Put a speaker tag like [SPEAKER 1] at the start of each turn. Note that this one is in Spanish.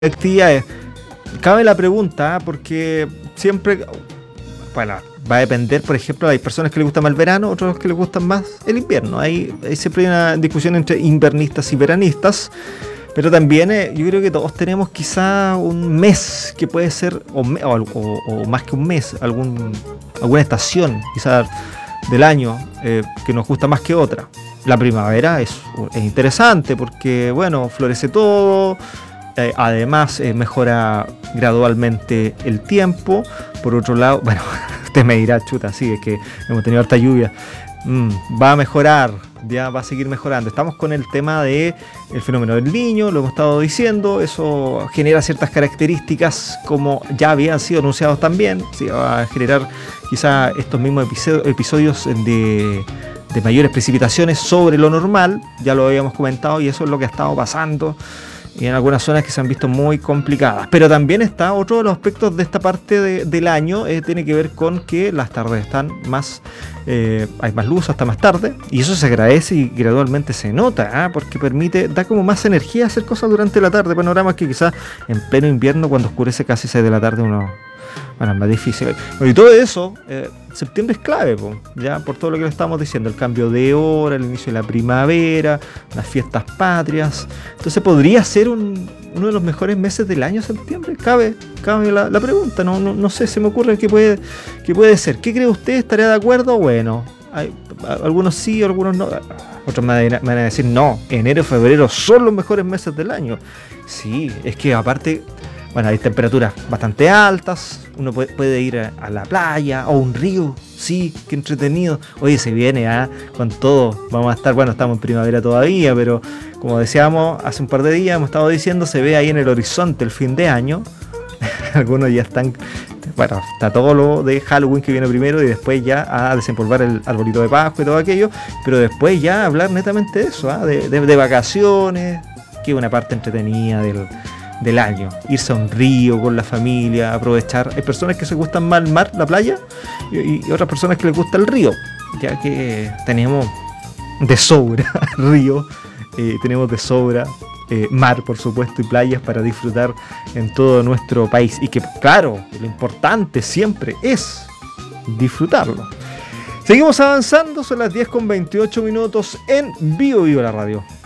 [SPEAKER 1] actividades. Cabe la pregunta, porque siempre, bueno, va a depender, por ejemplo, hay personas que les gusta más el verano, otros que les gustan más el invierno. Hay siempre una discusión entre invernistas y veranistas, pero también yo creo que todos tenemos quizá un mes que puede ser, o más que un mes, alguna estación quizá del año que nos gusta más que otra. La primavera es interesante porque, bueno, florece todo. Además mejora gradualmente el tiempo. Por otro lado, bueno, usted me dirá, chuta, sí, es que hemos tenido harta lluvia. Va a mejorar, ya va a seguir mejorando. Estamos con el tema del fenómeno del Niño, lo hemos estado diciendo. Eso genera ciertas características como ya habían sido anunciados también. Sí, va a generar quizá estos mismos episodios de mayores precipitaciones sobre lo normal. Ya lo habíamos comentado y eso es lo que ha estado pasando. Y en algunas zonas que se han visto muy complicadas. Pero también está otro de los aspectos de esta parte del año, tiene que ver con que las tardes están más, hay más luz hasta más tarde, y eso se agradece y gradualmente se nota, porque da como más energía a hacer cosas durante la tarde, panoramas que quizás en pleno invierno, cuando oscurece casi 6 de la tarde, es más difícil. Y todo eso, septiembre es clave, ya por todo lo que le estamos diciendo, el cambio de hora, el inicio de la primavera, las fiestas patrias. Entonces podría ser uno de los mejores meses del año, septiembre. Cabe la pregunta, no sé, se me ocurre que puede ser. ¿Qué cree usted? ¿Estaría de acuerdo? Bueno, algunos sí, algunos no. Otros me van a decir, no, enero y febrero son los mejores meses del año. Sí, es que aparte, bueno, hay temperaturas bastante altas, uno puede ir a la playa o a un río, sí, qué entretenido. Oye, se viene con todo, vamos a estar, bueno, estamos en primavera todavía, pero como decíamos hace un par de días, hemos estado diciendo, se ve ahí en el horizonte el fin de año. Algunos ya están, bueno, está todo lo de Halloween que viene primero y después ya a desempolvar el arbolito de Pascua y todo aquello, pero después ya hablar netamente de eso, de vacaciones, que es una parte entretenida del año, irse a un río con la familia, aprovechar. Hay personas que se gustan más el mar, la playa, y otras personas que les gusta el río, ya que tenemos de sobra río, tenemos de sobra mar, por supuesto, y playas para disfrutar en todo nuestro país, y que claro, lo importante siempre es disfrutarlo. Seguimos avanzando, son las 10:28 en Vivo la Radio.